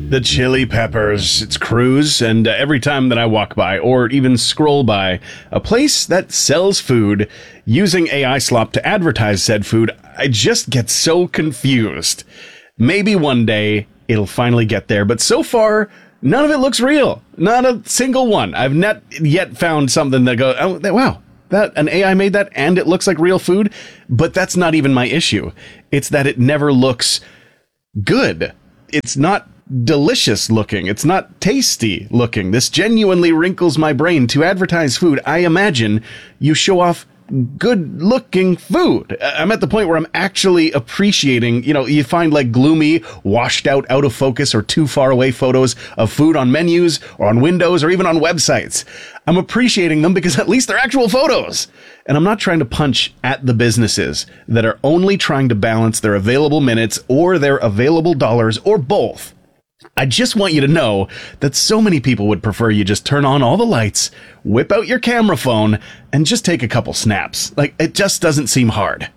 The Chili Peppers. It's Cruz, and every time that I walk by or even scroll by a place that sells food using AI slop to advertise said food, I just get so confused. Maybe one day it'll finally get there, but so far, none of it looks real. Not a single one. I've not yet found something that goes, oh, wow, that an AI made that and it looks like real food. But that's not even my issue. It's that it never looks good. It's not delicious looking. It's not tasty looking. This genuinely wrinkles my brain. To advertise food, I imagine you show off good looking food. I'm at the point where I'm actually appreciating, you find like gloomy, washed out of focus or too far away photos of food on menus or on windows or even on websites. I'm appreciating them because at least they're actual photos. And I'm not trying to punch at the businesses that are only trying to balance their available minutes or their available dollars or both. I just want you to know that so many people would prefer you just turn on all the lights, whip out your camera phone, and just take a couple snaps. Like, it just doesn't seem hard.